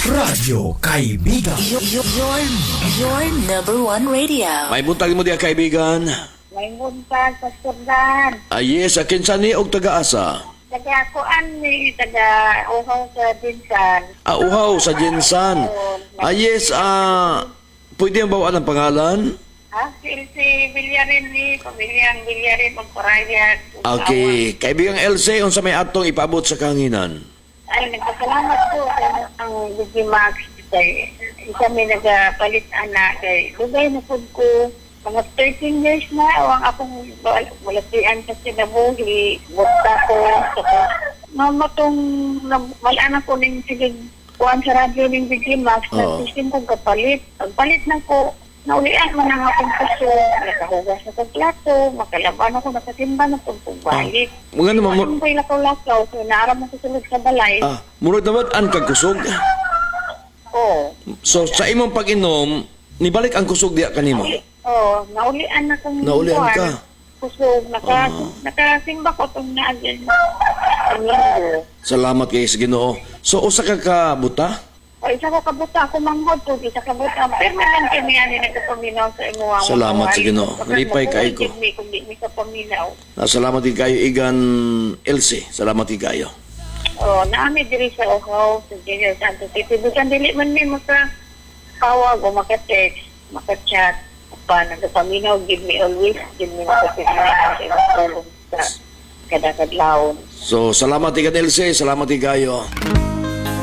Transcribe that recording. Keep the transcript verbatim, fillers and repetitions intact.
Radyo Kaibigan. Your, your, your, your number one radio. May buntag mo diya kaibigan. May muntag sa Sudan. Ah, yes, akin sa ni og taga-asa. Taga-kuan ni taga-uhaw sa Dinsan. Ah, uhaw sa Jinsan. Ah, yes, ah, pwede ang bawaan ang pangalan? Ha? Si Elsie Villarin ni, pamilyang Villarin, magparayag. Okay, kaibigang Elsie, unsa may atong ipaabot sa kanginan? Ay, nagpasalamat po sa ang Digimax. Kay isa may nagapalit anak. Kay lugay na po ko. Mga thirteen years na, ang akong malatian sa sinabuhi. Bukta ko. Mama tong malaan ako ng sige kuhan sa radyo ng Digimax. Oo. Nagsisim ko kapalit. Pagpalit na ko, naulian mo ng akong puso. Nakahugas sa plato. Makalaban ako, nakasimba na po pagbalik. Mga naman mo... Ano ko'y lakaw-lakaw? So, naaram mo sulod sa balay. Ah, murag naman ang kagkusog. Oo. So, sa imong pag-inom, nibalik ang kusog diya kanimo. Oo, naulian na kong Naulian ka? kuwan. Kusog, naka, Ah. nakasimba ko itong naagyan. Ang linggo. Salamat kay sa Ginoo. So, usa ka ka buta? O, isa ko kabuta, ako manghod po, isa kabuta. Pero naman kami yan, nagkapaminaw sa imuha. Salamat sa Ginoo. Lipay kay ko. Kung di mi kapaminaw. Ah, salamat din kayo, Igan Elsie. Salamat din kayo. O, naami diri sa Ohaw, sa Junior Santos City. Bukan dili man mi maka tawag o maka-text, maka-chat. Pa, nagkapaminaw, give me always, give me maka-paminaw sa kada kadlawon. So, salamat Igan Elsie. Salamat din kayo.